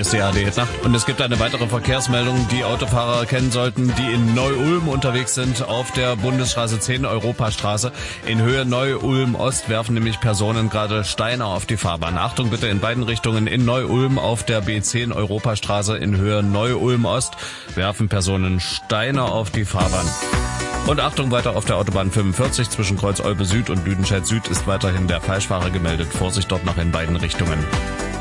Hier ist die ARD-Nacht und es gibt eine weitere Verkehrsmeldung, die Autofahrer erkennen sollten, die in Neu-Ulm unterwegs sind auf der Bundesstraße 10 Europastraße. In Höhe Neu-Ulm Ost werfen nämlich Personen gerade Steine auf die Fahrbahn. Achtung bitte in beiden Richtungen. In Neu-Ulm auf der B10 Europastraße in Höhe Neu-Ulm Ost werfen Personen Steine auf die Fahrbahn. Und Achtung, weiter auf der Autobahn 45 zwischen Kreuz Olpe Süd und Lüdenscheid Süd ist weiterhin der Falschfahrer gemeldet. Vorsicht dort noch in beiden Richtungen.